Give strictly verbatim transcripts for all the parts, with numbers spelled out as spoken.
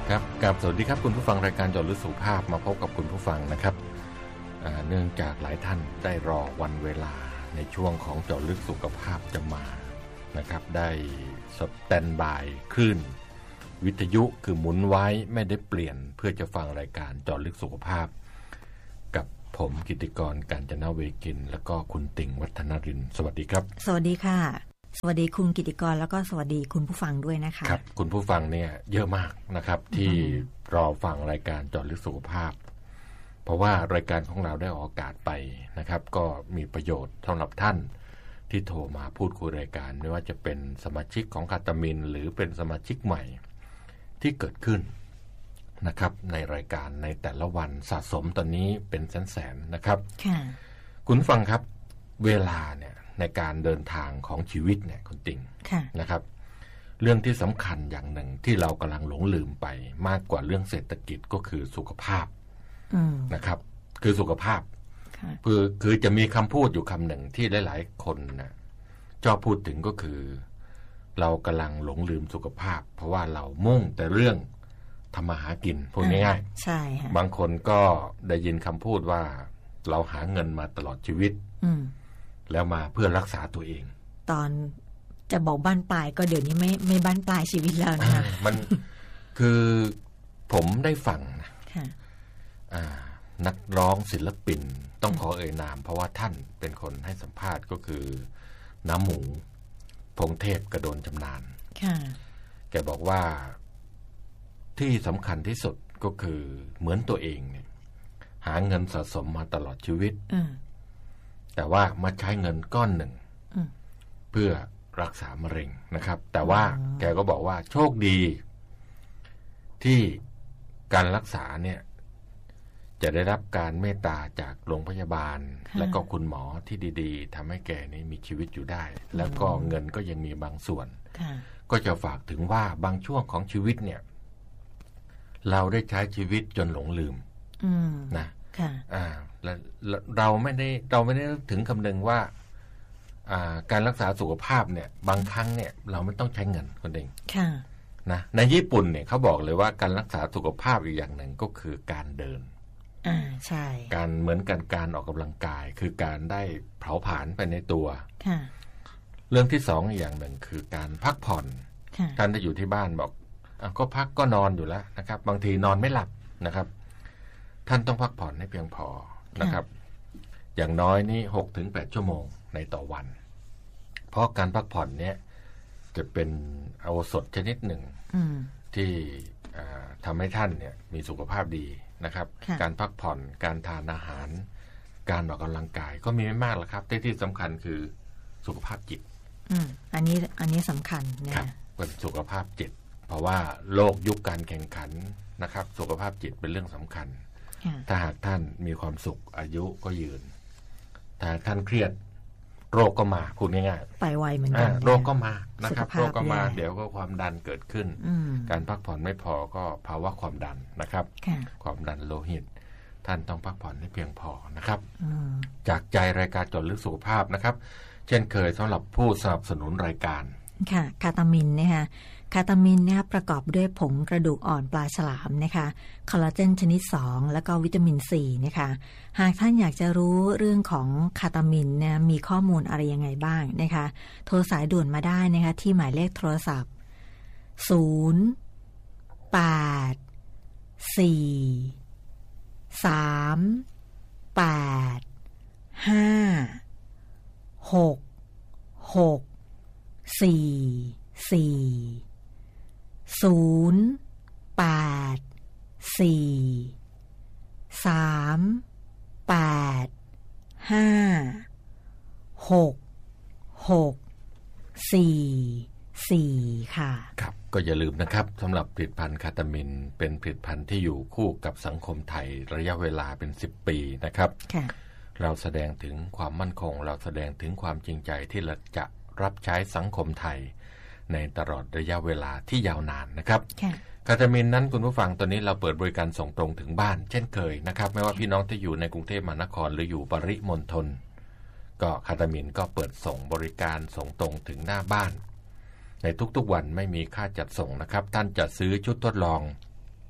ครับกับสวัสดีครับคุณผู้ฟังรายการเจาะลึกสุขภาพมาพบกับคุณผู้ฟังนะครับเนื่องจากหลายท่านได้รอวันเวลาในช่วงของเจาะลึกสุขภาพจะมานะครับได้สแตนบายคลื่นวิทยุคือหมุนไว้ไม่ได้เปลี่ยนเพื่อจะฟังรายการเจาะลึกสุขภาพกับผมกิตติกร กาญจนเวคินและก็คุณติ่งวัฒนรินทร์สวัสดีครับสวัสดีค่ะสวัสดีคุณกิตติกรแล้วก็สวัสดีคุณผู้ฟังด้วยนะคะครับคุณผู้ฟังเนี่ยเยอะมากนะครับที่รอฟังรายการเจาะลึกสุขภาพเพราะว่ารายการของเราได้ออกอากาศไปนะครับก็มีประโยชน์สำหรับท่านที่โทรมาพูดคุยรายการไม่ว่าจะเป็นสมาชิกของคาตามินหรือเป็นสมาชิกใหม่ที่เกิดขึ้นนะครับในรายการในแต่ละวันสะสมตอนนี้เป็นแสนๆนะครับค่ะคุณฟังครับเวลาเนี่ยในการเดินทางของชีวิตเนี่ยคุณติ่งนะครับเรื่องที่สำคัญอย่างหนึ่งที่เรากำลังหลงลืมไปมากกว่าเรื่องเศรษฐกิจก็คือสุขภาพนะครับคือสุขภาพคือคือจะมีคำพูดอยู่คำหนึ่งที่หลายๆคนนะชอบพูดถึงก็คือเรากำลังหลงลืมสุขภาพเพราะว่าเรามุ่งแต่เรื่องทำมาหากินพูดง่ายๆใช่ค่ะบางคนก็ได้ยินคำพูดว่าเราหาเงินมาตลอดชีวิตแล้วมาเพื่อรักษาตัวเองตอนจะบอกบ้านปลายก็เดี๋ยวนี้ไม่ไม่บ้านปลายชีวิตแล้วนะคะมันคือผมได้ฟังนะนักร้องศิลปินต้องขอเอ่ยนามเพราะว่าท่านเป็นคนให้สัมภาษณ์ก็คือน้ำหมูพงเทพกระโดนจำนานแกบอกว่าที่สำคัญที่สุดก็คือเหมือนตัวเองเนี่ยหาเงินสะสมมาตลอดชีวิตแต่ว่ามาใช้เงินก้อนหนึ่งเพื่อรักษามะเร็งนะครับแต่ว่าแกก็บอกว่าโชคดีที่การรักษาเนี่ยจะได้รับการเมตตาจากโรงพยาบาลและก็คุณหมอที่ดีๆทำให้แกนี้มีชีวิตอยู่ได้แล้วก็เงินก็ยังมีบางส่วนก็จะฝากถึงว่าบางช่วงของชีวิตเนี่ยเราได้ใช้ชีวิตจนหลงลืมนะอ่าแล้วเราไม่ได้เราไม่ได้ถึงคำนึงว่าอ่าการรักษาสุขภาพเนี่ยบางครั้งเนี่ยเราไม่ต้องใช้เงินคนเองนะในญี่ปุ่นเนี่ยเขาบอกเลยว่าการรักษาสุขภาพอีกอย่างหนึ่งก็คือการเดินอ่าใช่การเหมือนกันการออกกำลังกายคือการได้เผาผลาญไปในตัวเรื่องที่สองอีกอย่างหนึ่งคือการพักผ่อนท่านที่อยู่ที่บ้านบอกก็พักก็นอนอยู่แล้วนะครับบางทีนอนไม่หลับนะครับท่านต้องพักผ่อนให้เพียงพอนะครับอย่างน้อยนี่ หกถึงแปด ชั่วโมงในต่อวันเพราะการพักผ่อนเนี้ยจะเป็นโอสถชนิดหนึ่งที่ทำให้ท่านเนี่ยมีสุขภาพดีนะครับการพักผ่อนการทานอาหารการออกกำลังกายก็มีไม่มากหรอกครับที่ที่สำคัญคือสุขภาพจิตอันนี้อันนี้สำคัญนะครับเป็นสุขภาพจิตเพราะว่าโลกยุคการแข่งขันนะครับสุขภาพจิตเป็นเรื่องสำคัญถ้าหากท่านมีความสุขอายุก็ยืนถ้าท่านเครียดโรคก็มาพูดง่ายๆไปไวเหมือนกันโรคก็มานะครับโรคก็มาเดี๋ยวก็ความดันเกิดขึ้นการพักผ่อนไม่พอก็ภาวะความดันนะครับความดันโลหิตท่านต้องพักผ่อนให้เพียงพอนะครับจากใจรายการเจาะลึกสุขภาพนะครับเช่นเคยสำหรับผู้สนับสนุนรายการค่ะคาตามินนะคะคาตามินเนี่ยประกอบด้วยผงกระดูกอ่อนปลาฉลามนะคะคอลลาเจนชนิดสองแล้วก็วิตามินซีนะคะหากท่านอยากจะรู้เรื่องของคาตามินเนี่ยมีข้อมูลอะไรยังไงบ้างนะคะโทรสายด่วนมาได้นะคะที่หมายเลขโทรศัพท์ศูนย์ แปด สี่ สาม แปด ห้า หก หก สี่ สี่ ศูนย์ แปด สี่ สาม แปด ห้า หก หก สี่ สี่ ค่ะครับก็อย่าลืมนะครับสำหรับผลิตภัณฑ์คาตามินเป็นผลิตภัณฑ์ที่อยู่คู่กับสังคมไทยระยะเวลาเป็นสิบปีนะครับเราแสดงถึงความมั่นคงเราแสดงถึงความจริงใจที่เราจะรับใช้สังคมไทยในตลอดระยะเวลาที่ยาวนานนะครับคาตามินนั้นคุณผู้ฟังตอนนี้เราเปิดบริการส่งตรงถึงบ้านเช่นเคยนะครับไม่ว่าพี่น้องที่อยู่ในกรุงเทพมหานครหรืออยู่ปริมณฑลก็คาตามินก็เปิดส่งบริการส่งตรงถึงหน้าบ้านในทุกๆวันไม่มีค่าจัดส่งนะครับท่านจะซื้อชุดทดลอง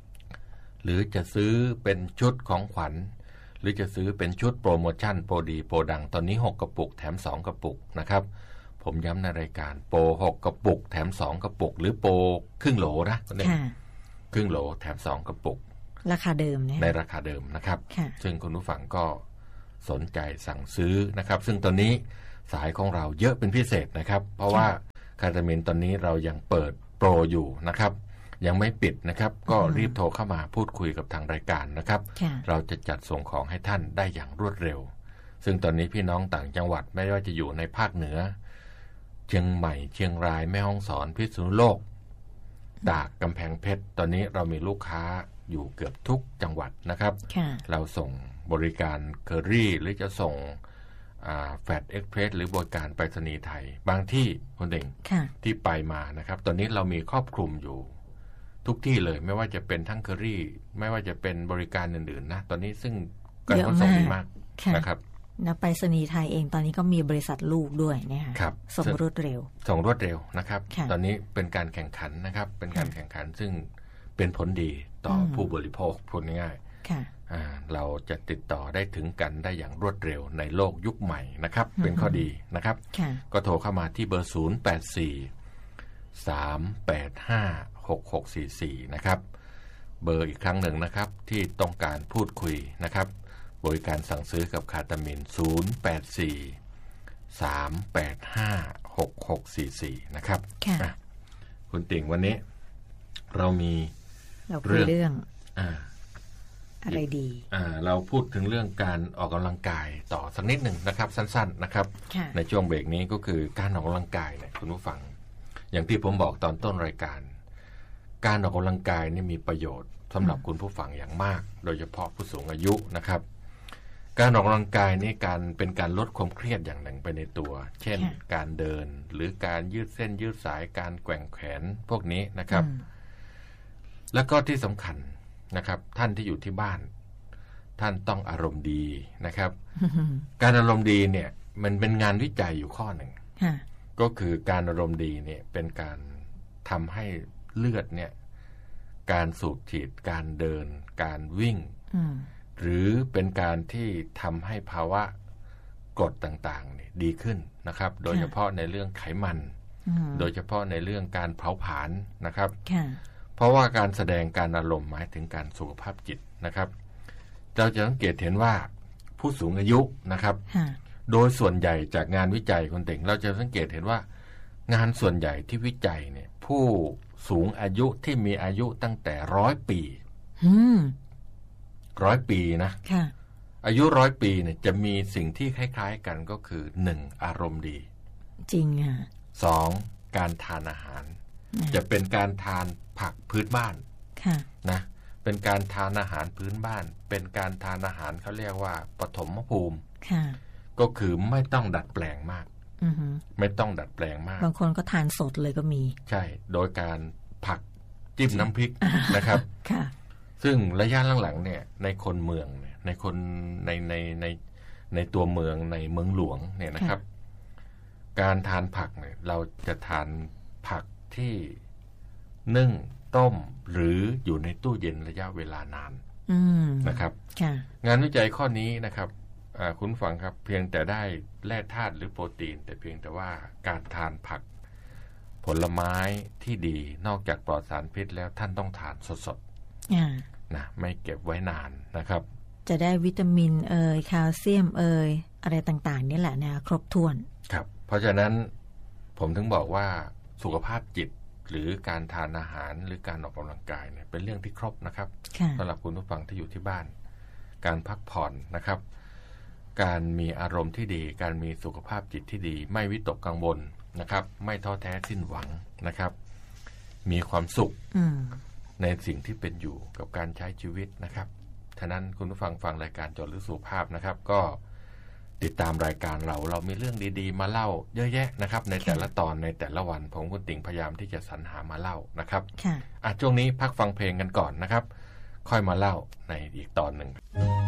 หรือจะซื้อเป็นชุดของขวัญหรือจะซื้อเป็นชุดโปรโมชั่นโปรดีโปรดังตอนนี้หกกระปุกแถมสองกระปุกนะครับผมย้ำในรายการโปรหกกระปุกแถมสองกระปุกหรือโปรครึ่งโหลนะครึ่งโหลแถมสองกระปุกราคาเดิมเนี่ยในราคาเดิมนะครับซึ่งคุณผู้ฟังก็สนใจสั่งซื้อนะครับซึ่งตอนนี้สายของเราเยอะเป็นพิเศษนะครับเพราะว่าคาตามินตอนนี้เรายังเปิดโปรอยู่นะครับยังไม่ปิดนะครับก็รีบโทรเข้ามาพูดคุยกับทางรายการนะครับเราจะจัดส่งของให้ท่านได้อย่างรวดเร็วซึ่งตอนนี้พี่น้องต่างจังหวัดไม่ว่าจะอยู่ในภาคเหนือเชียงใหม่เชียงรายแม่ฮ่องสอนพิษณุโลกตากกำแพงเพชรตอนนี้เรามีลูกค้าอยู่เกือบทุกจังหวัดนะครับเราส่งบริการเคอรี่หรือจะส่งแฟดเอ็กเพรสหรือบริการไปรษณีย์ไทยบางที่คนเด่งที่ไปมานะครับตอนนี้เรามีครอบคลุมอยู่ทุกที่เลยไม่ว่าจะเป็นทั้งเคอรี่ไม่ว่าจะเป็นบริการอื่นๆนะตอนนี้ซึ่งการขนส่งดีมากนะครับนะไปรษณีย์ไทยเองตอนนี้ก็มีบริษัทลูกด้วยนะคะส่งรวดเร็วส่งรวดเร็วนะครับตอนนี้เป็นการแข่งขันนะครับเป็นการแข่งขันซึ่งเป็นผลดีต่อผู้บริโภคพูดง่ายๆเราจะติดต่อได้ถึงกันได้อย่างรวดเร็วในโลกยุคใหม่นะครับเป็นข้อดีนะครับก็โทรเข้ามาที่เบอร์ศูนย์ แปด สี่ สาม แปด ห้า หก หก สี่ สี่นะครับเบอร์อีกครั้งหนึ่งนะครับที่ต้องการพูดคุยนะครับบริการสั่งซื้อกับคาตามินศูนย์ แปด สี่ สาม แปด ห้า หก หก สี่ สี่นะครับคุณติ่งวันนี้เรามีเราคุยเรื่องอ่าอะไรดีอ่าเราพูดถึงเรื่องการออกกำลังกายต่อสักนิดหนึ่งนะครับสั้นๆนะครับในช่วงเบรกนี้ก็คือการออกกำลังกายเนี่ยคุณผู้ฟังอย่างที่ผมบอกตอนต้นรายการการออกกำลังกายนี่มีประโยชน์สำหรับคุณผู้ฟังอย่างมากโดยเฉพาะผู้สูงอายุนะครับการออกกำลังกายนี่การเป็นการลดความเครียดอย่างหนึ่งไปในตัวเช่นการเดินหรือการยืดเส้นยืดสายการแกว่งแขนพวกนี้นะครับแล้วก็ที่สำคัญนะครับท่านที่อยู่ที่บ้านท่านต้องอารมณ์ดีนะครับ การอารมณ์ดีเนี่ยมันเป็นงานวิจัยอยู่ข้อหนึ่ง ก็คือการอารมณ์ดีเนี่ยเป็นการทำให้เลือดเนี่ยการสูบฉีดการเดินการวิ่งหรือเป็นการที่ทำให้ภาวะกรดต่างๆเนี่ยดีขึ้นนะครับโดยเฉพาะในเรื่องไขมันโดยเฉพาะในเรื่องการเผาผลาญนะครับเพราะว่าการแสดงการอารมณ์หมายถึงการสุขภาพจิตนะครับเราจะสังเกตเห็นว่าผู้สูงอายุนะครับโดยส่วนใหญ่จากงานวิจัยคนเด็กเราจะสังเกตเห็นว่างานส่วนใหญ่ที่วิจัยเนี่ยผู้สูงอายุที่มีอายุตั้งแต่ร้อยปีร้อยปีนะอายุร้อยปีเนี่ยจะมีสิ่งที่คล้ายๆกันก็คือหนึ่งอารมณ์ดีจริงอ่ะสองการทานอาหารจะเป็นการทานผักพื้นบ้านนะเป็นการทานอาหารพื้นบ้านเป็นการทานอาหารเขาเรียกว่าปฐมภูมิก็คือไม่ต้องดัดแปลงมากไม่ต้องดัดแปลงมากบางคนก็ทานสดเลยก็มีใช่โดยการผักจิ้มน้ำพริกนะครับซึ่งระยะหลังๆเนี่ยในคนเมืองเนี่ยในคนในในในในตัวเมืองในเมืองหลวงเนี่ยนะครับการทานผักเนี่ยเราจะทานผักที่นึ่งต้มหรืออยู่ในตู้เย็นระยะเวลานานนะครับงานวิจัยข้อนี้นะครับคุณฟังครับเพียงแต่ได้แร่ธาตุหรือโปรตีนแต่เพียงแต่ว่าการทานผักผลไม้ที่ดีนอกจากปลอดสารพิษแล้วท่านต้องทานสดๆนะไม่เก็บไว้นานนะครับจะได้วิตามินเอ่ยแคลเซียมเอ่ยอะไรต่างๆนี่แหละนะครบถ้วนครับเพราะฉะนั้นผมถึงบอกว่าสุขภาพจิตหรือการทานอาหารหรือการออกกำลังกายเนี่ยเป็นเรื่องที่ครบนะครับสำหรับคุณผู้ฟังที่อยู่ที่บ้านการพักผ่อนนะครับการมีอารมณ์ที่ดีการมีสุขภาพจิตที่ดีไม่วิตกกังวลนะครับไม่ท้อแท้สิ้นหวังนะครับมีความสุขในสิ่งที่เป็นอยู่กับการใช้ชีวิตนะครับฉะนั้นคุณผู้ฟังฟังรายการเจาะลึกสุขภาพนะครับก็ติดตามรายการเราเรามีเรื่องดีๆมาเล่าเยอะแยะนะครับในแต่ละตอนในแต่ละวันผมคุณติ่งพยายามที่จะสรรหามาเล่านะครับอ่ะช่วงนี้พักฟังเพลงกันก่อนนะครับค่อยมาเล่าในอีกตอนหนึ่ง